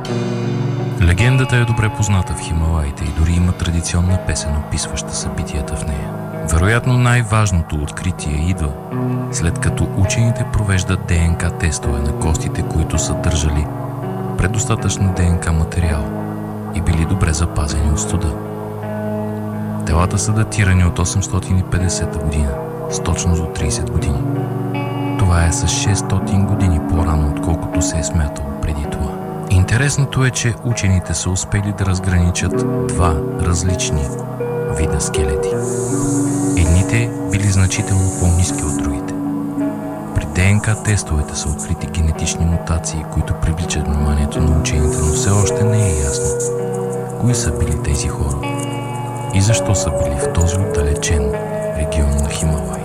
Легендата е добре позната в Хималаите и дори има традиционна песен, описваща събитията в нея. Вероятно най-важното откритие идва след като учените провеждат ДНК тестове на костите, които са държали предостатъчно ДНК материал и били добре запазени от студа. Телата са датирани от 850 година с точност от 30 години. Това е с 600 години по-рано, отколкото се е смятало преди това. Интересното е, че учените са успели да разграничат два различни вида скелети. Едните били значително по-ниски от другите. При ДНК тестовете са открити генетични мутации, които привличат вниманието на учените, но все още не е ясно кои са били тези хора и защо са били в този отдалечен регион на Хималай.